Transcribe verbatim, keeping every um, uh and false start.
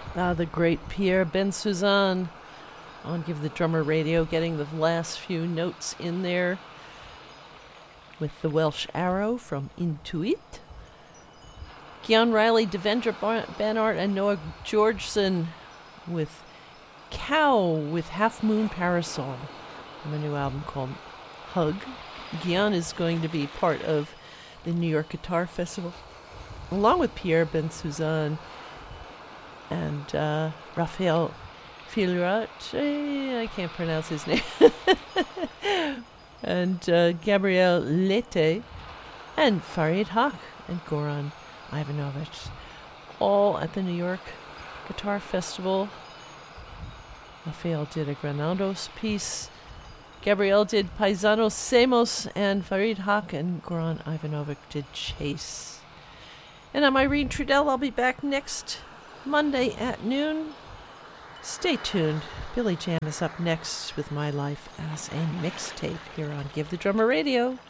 Ah, the great Pierre Bensusan on Give the Drummer Radio, getting the last few notes in there with the Welsh Arrow from Intuit. Cian Riley, Devendra Banhart, and Noah Georgeson with Cow with Half Moon Parasol on the new album called Hug. Cian is going to be part of the New York Guitar Festival, along with Pierre Bensusan and uh, Raphael Filrat, I can't pronounce his name, and uh, Gabriel Lete, and Farid Haq and Goran Ivanovic, all at the New York Guitar Festival. Raphael did a Granados piece, Gabriel did Paisanos Semos, and Farid Haq and Goran Ivanovic did Chase. And I'm Irene Trudell. I'll be back next Monday at noon. Stay tuned. Billy Jan is up next with My Life as a Mixtape here on Give the Drummer Radio.